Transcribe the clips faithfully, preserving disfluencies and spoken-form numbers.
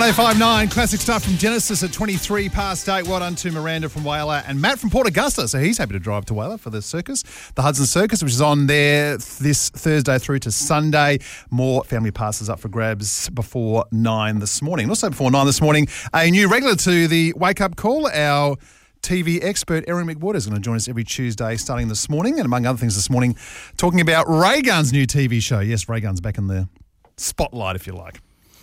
one oh five nine, classic stuff from Genesis at twenty-three past eight. Well done to Miranda from Whaler and Matt from Port Augusta. So he's happy to drive to Whaler for the circus, the Hudson Circus, which is on there this Thursday through to Sunday. More family passes up for grabs before nine this morning. And also before nine this morning, a new regular to the Wake Up Call, our T V expert Erin McWhorter is going to join us every Tuesday starting this morning, and among other things this morning, talking about Ray Gun's new T V show. Yes, Ray Gun's back in the spotlight, if you like.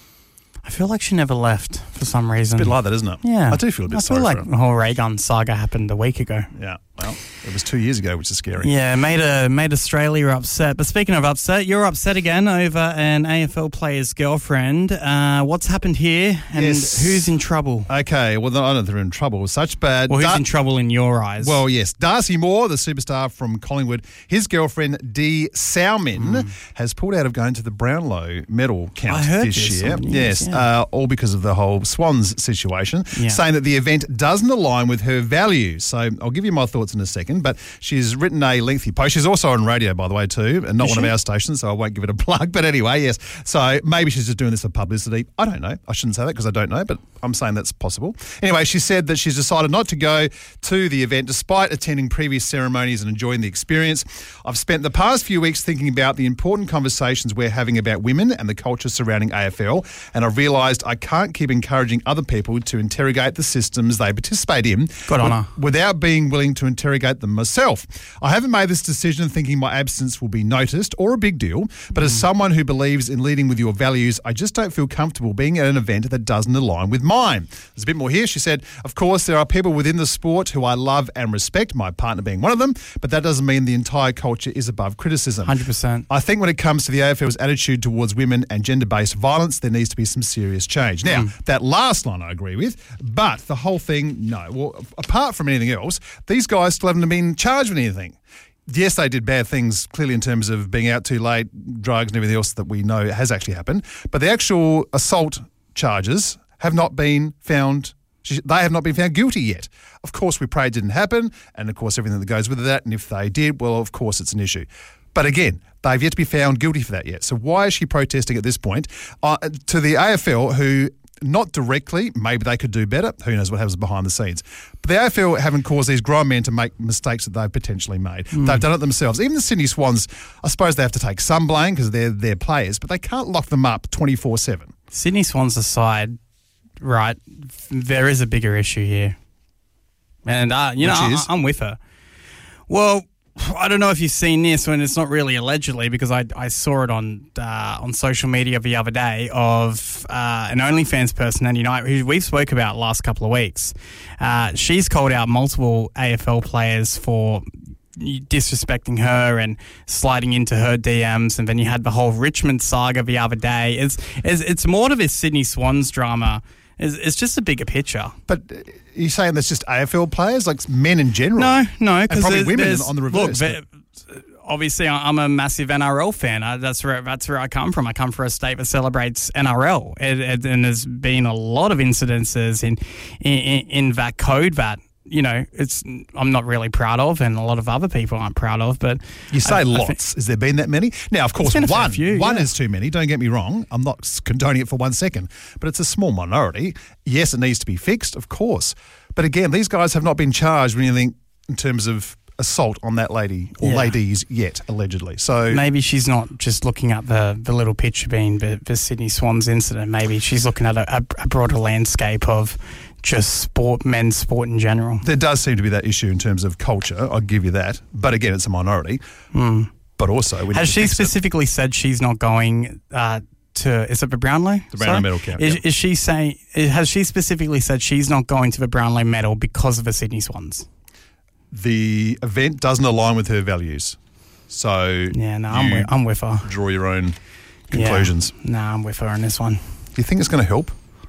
I feel like she never left for some reason. It's a bit like that, isn't it? Yeah. I do feel a bit I sorry feel like for her. the whole Ray Gun saga happened a week ago. Yeah, well, it was two years ago, which is scary. Yeah, made a, made Australia upset. But speaking of upset, you're upset again over an A F L player's girlfriend. Uh, what's happened here, and Yes. who's in trouble? Okay, well, I don't know if they're in trouble as such, but... Well, who's Dar- in trouble in your eyes? Well, yes. Darcy Moore, the superstar from Collingwood, his girlfriend, Dee Salmin, mm. has pulled out of going to the Brownlow medal count I heard this, this year. on news, yes, yeah. uh, all because of the whole Swans situation, Yeah. saying that the event doesn't align with her values. So I'll give you my thoughts in a second, but she's written a lengthy post. She's also on radio, by the way, too, and not Is one she? of our stations, so I won't give it a plug. But anyway, yes. So maybe she's just doing this for publicity. I don't know. I shouldn't say that because I don't know, but I'm saying that's possible. Anyway, she said that she's decided not to go to the event despite attending previous ceremonies and enjoying the experience. I've spent the past few weeks thinking about the important conversations we're having about women and the culture surrounding A F L, and I've realised I can't keep encouraging other people to interrogate the systems they participate in Good on her. without being willing to interrogate them myself. I haven't made this decision thinking my absence will be noticed or a big deal, but as someone who believes in leading with your values, I just don't feel comfortable being at an event that doesn't align with mine. There's a bit more here. She said, of course, there are people within the sport who I love and respect, my partner being one of them, but that doesn't mean the entire culture is above criticism. one hundred percent. I think when it comes to the A F L's attitude towards women and gender-based violence, there needs to be some serious change. Now, Mm. that last line I agree with, but the whole thing, no. Well, apart from anything else, these guys still haven't been charged with anything. Yes, they did bad things, clearly in terms of being out too late, drugs and everything else that we know has actually happened, but the actual assault charges have not been found. They have not been found guilty yet. Of course, we pray it didn't happen, and of course, everything that goes with that, and if they did, well, of course, it's an issue. But again, they've yet to be found guilty for that yet. So why is she protesting at this point? Uh, to the A F L, who... Not directly, maybe they could do better. Who knows what happens behind the scenes. But the A F L haven't caused these grown men to make mistakes that they've potentially made. Mm. They've done it themselves. Even the Sydney Swans, I suppose they have to take some blame because they're their players, but they can't lock them up twenty-four seven. Sydney Swans aside, right, there is a bigger issue here. And, uh, you Which know, is? I, I'm with her. Well, I don't know if you've seen this, and it's not really allegedly because I, I saw it on uh, on social media the other day of uh, an OnlyFans person, Andy Knight, who we've spoke about last couple of weeks. Uh, she's called out multiple A F L players for disrespecting her and sliding into her D Ms, and then you had the whole Richmond saga the other day. It's it's, it's more to this Sydney Swans drama. It's, it's just a bigger picture. But are you saying that's just A F L players, like men in general? No, no, And because probably women on the reverse. Look, obviously, I'm a massive N R L fan. I, that's where that's where I come from. I come from a state that celebrates N R L, it, it, and there's been a lot of incidences in in, in that code that, you know, it's I'm not really proud of, and a lot of other people aren't proud of. But You say I, I lots. think- Has there been that many? Now, of course, been a fair one. few, one yeah. is too many. Don't get me wrong. I'm not condoning it for one second. But it's a small minority. Yes, it needs to be fixed, of course. But again, these guys have not been charged with anything in terms of assault on that lady or Yeah. ladies yet, allegedly. So Maybe she's not just looking at the, the little picture being the, the Sydney Swans incident. Maybe she's looking at a, a broader landscape of just sport, men's sport in general. there does seem to be that issue in terms of culture. I'll give you that. But again, it's a minority. Mm. But also, we need Has to she fix it. specifically said she's not going uh, to? Is it the Brownlow? The Brownlow Sorry? medal count, Is, yeah. is she saying? Has she specifically said she's not going to the Brownlow medal because of the Sydney Swans? The event doesn't align with her values. So Yeah, no, I'm you with, I'm with her. draw your own conclusions. Yeah, no, I'm with her on this one. Do you think it's going to help?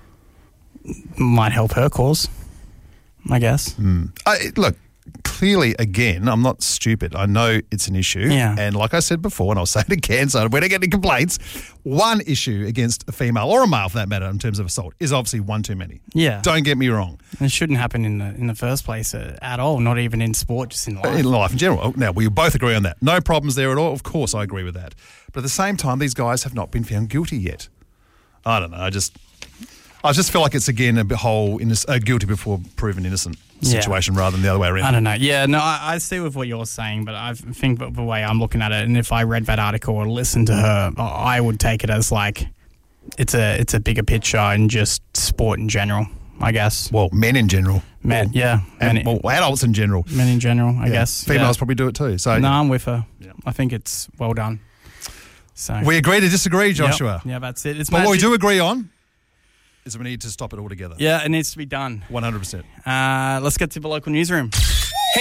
Might help her cause, I guess. I, look, clearly, again, I'm not stupid. I know it's an issue. Yeah. And like I said before, and I'll say it again, so we don't get any complaints, one issue against a female or a male, for that matter, in terms of assault, is obviously one too many. Yeah. Don't get me wrong. It shouldn't happen in the in the first place uh, at all. Not even in sport, just in life. In life in general. Now, we both agree on that. No problems there at all. Of course, I agree with that. But at the same time, these guys have not been found guilty yet. I don't know. I just... I just feel like it's, again, a whole inno- uh, guilty before proven innocent situation yeah. rather than the other way around. I don't know. Yeah, no, I, I see with what you're saying, but I think the way I'm looking at it, and if I read that article or listened to her, I would take it as like it's a it's a bigger picture and just sport in general, I guess. Well, men in general. Men, well, yeah. And, men, well, adults in general. Men in general, I yeah. guess. Females yeah. probably do it too. So no, I'm with her. Yeah. I think it's well done. So we agree to disagree, Joshua. Yep. Yeah, that's it. It's but magic. what we do agree on is that we need to stop it altogether. Yeah, it needs to be done. one hundred percent. Uh, let's get to the local newsroom.